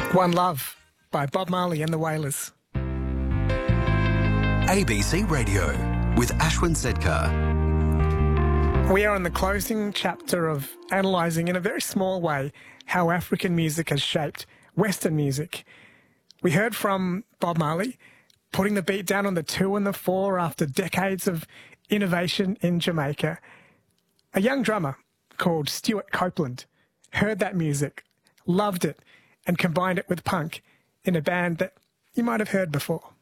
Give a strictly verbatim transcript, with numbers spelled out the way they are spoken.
One Love by Bob Marley and the Wailers. A B C Radio with Ashwin Sedkar. We are in the closing chapter of analysing in a very small way how African music has shaped Western music. We heard from Bob Marley putting the beat down on the two and the four after decades of innovation in Jamaica. A young drummer called Stuart Copeland heard that music, loved it, and combined it with punk in a band that you might have heard before.